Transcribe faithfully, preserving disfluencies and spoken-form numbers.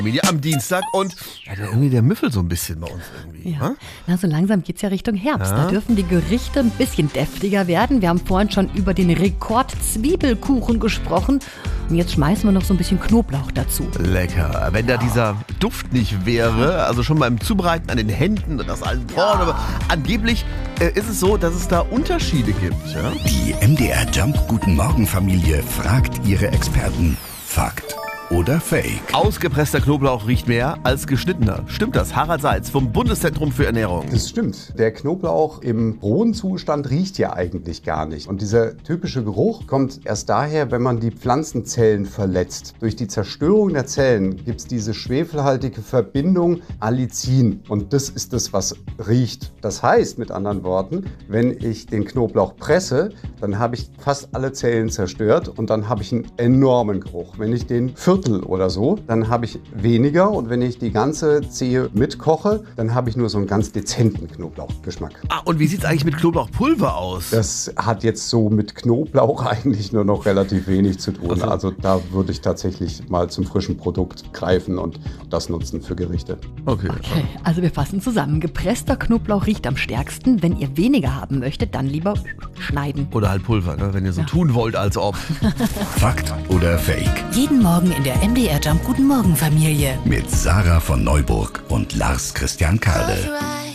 Familie am Dienstag und ja, der, irgendwie der Müffel so ein bisschen bei uns irgendwie. Ja. Ne? Na, so langsam geht's ja Richtung Herbst. Ja. Da dürfen die Gerichte ein bisschen deftiger werden. Wir haben vorhin schon über den Rekord-Zwiebelkuchen gesprochen. Und jetzt schmeißen wir noch so ein bisschen Knoblauch dazu. Lecker. Wenn da dieser Duft nicht wäre, also schon beim Zubereiten an den Händen und das allen Porn, aber angeblich äh, ist es so, dass es da Unterschiede gibt. Ja? Die M D R Jump Guten Morgen Familie fragt ihre Experten. Fakt oder Fake? Ausgepresster Knoblauch riecht mehr als geschnittener. Stimmt das? Harald Seitz vom Bundeszentrum für Ernährung. Das stimmt. Der Knoblauch im rohen Zustand riecht ja eigentlich gar nicht. Und dieser typische Geruch kommt erst daher, wenn man die Pflanzenzellen verletzt. Durch die Zerstörung der Zellen gibt es diese schwefelhaltige Verbindung Allicin. Und das ist das, was riecht. Das heißt, mit anderen Worten, wenn ich den Knoblauch presse, dann habe ich fast alle Zellen zerstört und dann habe ich einen enormen Geruch. Wenn ich den Viertel oder so, dann habe ich weniger und wenn ich die ganze Zehe mitkoche, dann habe ich nur so einen ganz dezenten Knoblauchgeschmack. Ah, und wie sieht es eigentlich mit Knoblauchpulver aus? Das hat jetzt so mit Knoblauch eigentlich nur noch relativ wenig zu tun. Also, also da würde ich tatsächlich mal zum frischen Produkt greifen und das nutzen für Gerichte. Okay. Okay, also wir fassen zusammen. Gepresster Knoblauch riecht am stärksten. Wenn ihr weniger haben möchtet, dann lieber schneiden. Oder halt Pulver, ne? Wenn ihr so tun wollt, als ob. Fakt oder Fake? Jeden Morgen in der M D R Jump Guten Morgen Familie. Mit Sarah von Neuburg und Lars Christian Kade.